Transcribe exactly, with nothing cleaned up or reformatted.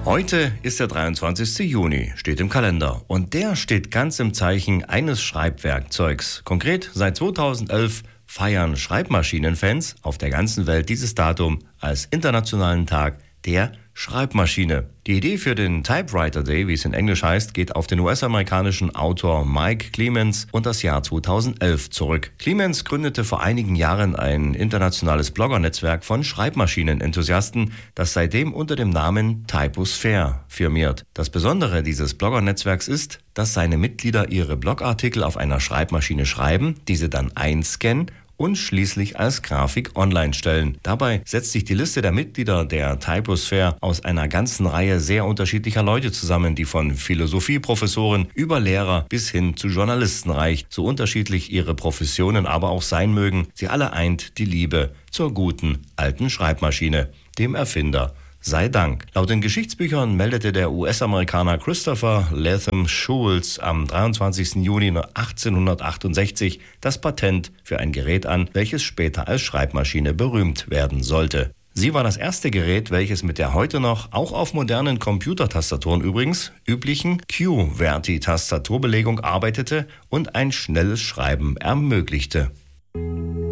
Heute ist der dreiundzwanzigste Juni, steht im Kalender. Und der steht ganz im Zeichen eines Schreibwerkzeugs. Konkret seit zweitausendelf feiern Schreibmaschinenfans auf der ganzen Welt dieses Datum als internationalen Tag der Schreibmaschine. Die Idee für den Typewriter Day, wie es in Englisch heißt, geht auf den U S-amerikanischen Autor Mike Clemens und das Jahr zweitausendelf zurück. Clemens gründete vor einigen Jahren ein internationales Bloggernetzwerk von Schreibmaschinen-Enthusiasten, das seitdem unter dem Namen Typosphere firmiert. Das Besondere dieses Bloggernetzwerks ist, dass seine Mitglieder ihre Blogartikel auf einer Schreibmaschine schreiben, diese dann einscannen und schließlich als Grafik online stellen. Dabei setzt sich die Liste der Mitglieder der Typosphere aus einer ganzen Reihe sehr unterschiedlicher Leute zusammen, die von Philosophieprofessoren über Lehrer bis hin zu Journalisten reicht. So unterschiedlich ihre Professionen aber auch sein mögen, sie alle eint die Liebe zur guten alten Schreibmaschine, dem Erfinder sei Dank. Laut den Geschichtsbüchern meldete der U S-Amerikaner Christopher Latham Schulz am dreiundzwanzigsten Juni achtzehnhundertachtundsechzig das Patent für ein Gerät an, welches später als Schreibmaschine berühmt werden sollte. Sie war das erste Gerät, welches mit der heute noch, auch auf modernen Computertastaturen übrigens, üblichen QWERTY-Tastaturbelegung arbeitete und ein schnelles Schreiben ermöglichte.